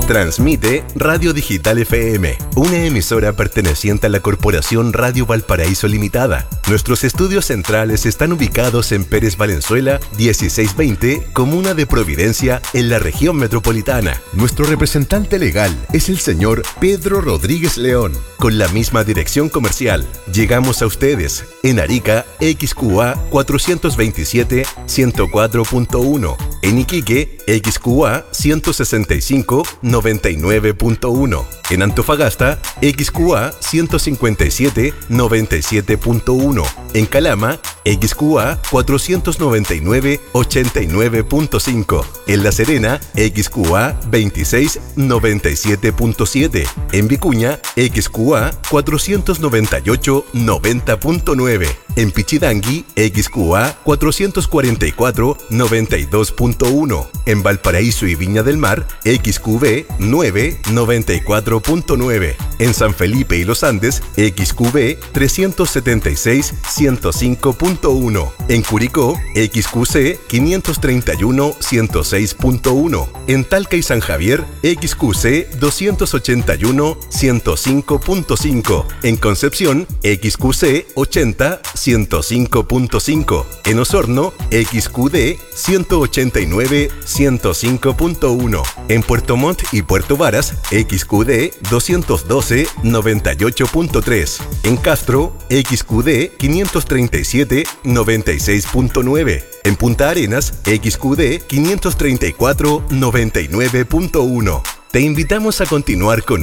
Transmite Radio Digital FM, una emisora perteneciente a la Corporación Radio Valparaíso Limitada. Nuestros estudios centrales están ubicados en Pérez Valenzuela, 1620, Comuna de Providencia, en la región metropolitana. Nuestro representante legal es el señor Pedro Rodríguez León. Con la misma dirección comercial, llegamos a ustedes en Arica, XQA 427 104.1, en Iquique, XQA 165 99.1, en Antofagasta, XQA 157 97.1, en Calama, XQA 499 89.5, en La Serena, XQA 26 97.7, en Vicuña, XQA 498 90.9, en Pichidangui, XQA 444 92.1, en Valparaíso y Viña del Mar, XQB 9 94.9, en San Felipe y Los Andes, XQB 376 105.1, en Curicó, XQC 531 106.1, en Talca y San Javier, XQC 281 105.5, en Concepción, XQC 80 105.5, en Osorno, XQD 189 105.1, en Puerto Montt y Puerto Varas, XQD 212 98.3, en Castro, XQD 537 96.9, en Punta Arenas, XQD 534 99.1. Te invitamos a continuar con